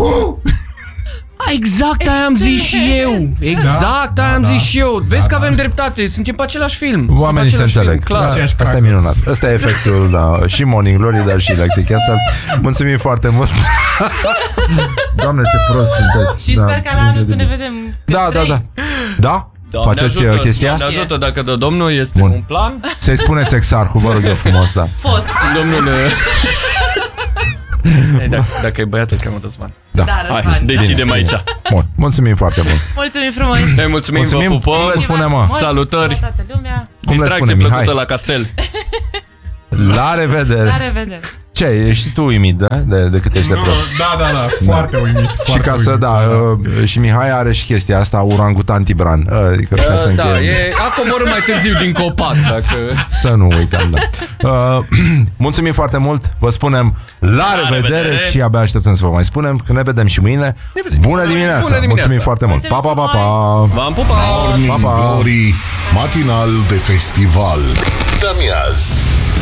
Exact aia am zis și eu. Exact aia am zis și eu. Vezi că avem dreptate. Suntem pe același film. Oamenii se înțeleg. Clar. Asta e minunat. Asta e efectul, și Morning Glory, dar și Electric Castle. Mulțumim foarte mult. Doamne, ce prost sunteți. Și sper că la anul să ne vedem. Da? Faceți chestia? Ne ajută dacă dă domnul, este un plan. Să-i spuneți exarhul, vă rog eu frumos, da. Fost. Domnul... Dacă e băiat, îl cheamă Răzvan. Da, Răzvan. Hai, decidem aici. Bun, mulțumim foarte mult. Mulțumim frumos. Noi mulțumim, vă pupăm. Cum le spunem, mă? Salutări. Cum le Distracție spunem, plăcută Mihai? la castel. La revedere. La revedere. Ce, ești tu uimit, da? De cât ești de prost? Da, foarte uimit. Și ca să, și Mihai are și chestia asta, urangutan Tibran. Adică Da, a coborât mai târziu din copac, dacă... Să nu uităm, da. Mulțumim foarte mult, vă spunem la revedere și abia așteptăm să vă mai spunem că ne vedem și mâine. Bună dimineața! Mulțumim foarte mult! Pa, pa, pa, pa! V-am pupat! Pa, pa! Matinal de festival. Dă-mi azi!